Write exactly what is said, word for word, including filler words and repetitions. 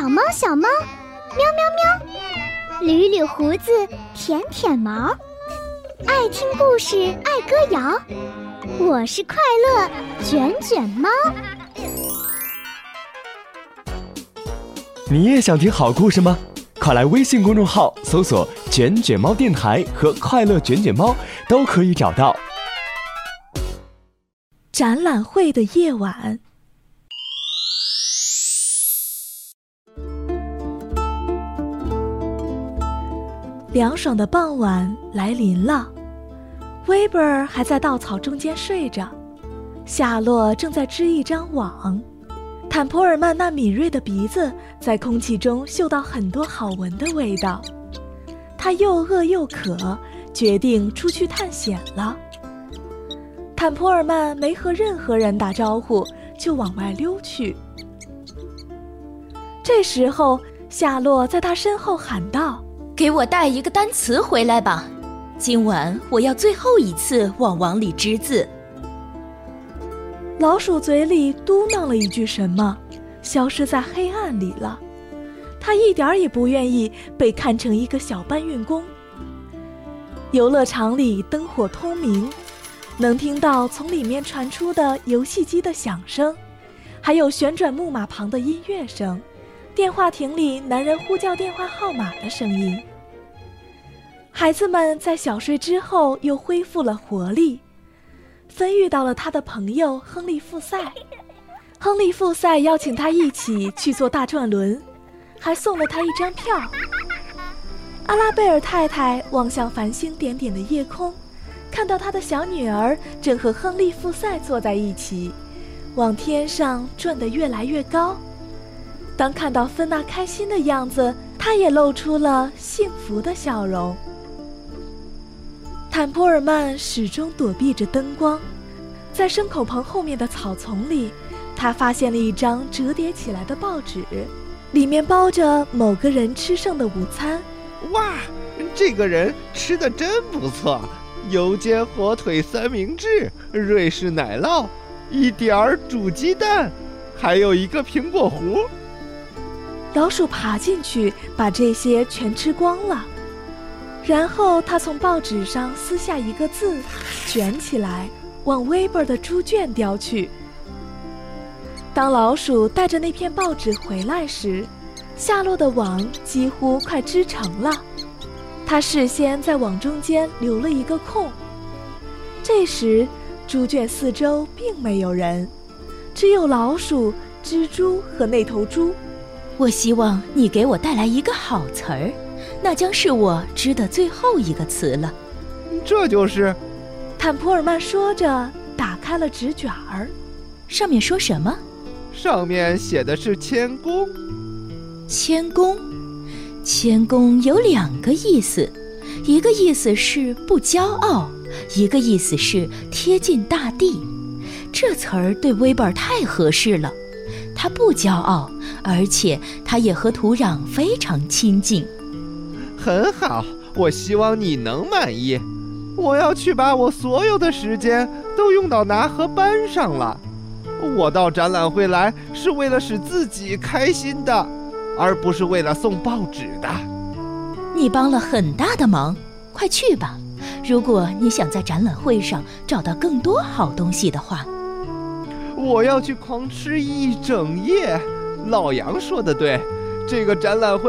小猫小猫，喵喵喵，捋捋胡子，舔舔毛，爱听故事，爱歌谣。我是快乐卷卷猫。 你也想听好故事吗？快来微信公众号搜索卷卷猫电台和快乐卷卷猫，都可以找到。 展览会的夜晚，凉爽的傍晚来临了。威伯尔还在稻草中间睡着，夏洛正在织一张网。坦普尔曼那敏锐的鼻子在空气中嗅到很多好闻的味道，他又饿又渴，决定出去探险了。坦普尔曼没和任何人打招呼，就往外溜去。这时候，夏洛在他身后喊道：“ 给我带一个单词回来吧，今晚我要最后一次往网里织字。” 老鼠嘴里嘟囔了一句什么，消失在黑暗里了。他一点也不愿意被看成一个小搬运工。游乐场里灯火通明，能听到从里面传出的游戏机的响声，还有旋转木马旁的音乐声，电话亭里男人呼叫电话号码的声音。孩子们在小睡之后又恢复了活力。芬遇到了他的朋友亨利·富塞，亨利·富塞邀请他一起去坐大转轮，还送了他一张票。阿拉贝尔太太望向繁星点点的夜空，看到她的小女儿正和亨利·富塞坐在一起，往天上转得越来越高。当看到芬娜开心的样子，她也露出了幸福的笑容。坦普尔曼始终躲避着灯光，在牲口棚后面的草丛里，他发现了一张折叠起来的报纸，里面包着某个人吃剩的午餐。 哇，这个人吃得真不错，油煎火腿三明治，瑞士奶酪，一点儿煮鸡蛋，还有一个苹果核。 老鼠爬进去，把这些全吃光了。然后他从报纸上撕下一个字，卷起来往威伯的猪圈叼去。当老鼠带着那片报纸回来时，夏洛的网几乎快织成了。他事先在网中间留了一个空。这时猪圈四周并没有人，只有老鼠、蜘蛛和那头猪。 我希望你给我带来一个好词儿，那将是我织的最后一个词了。 这就是坦普尔曼说着，打开了纸卷儿。 上面说什么？ 上面写的是谦恭。 谦恭，谦恭有两个意思，一个意思是不骄傲，一个意思是贴近大地。这词儿对威伯尔太合适了，他不骄傲，而且他也和土壤非常亲近。 很好，我希望你能满意。我要去把我所有的时间都用到拿和班上了。我到展览会来是为了使自己开心的，而不是为了送报纸的。 你帮了很大的忙，快去吧。如果你想在展览会上找到更多好东西的话。 我要去狂吃一整夜。老杨说的对，这个展览会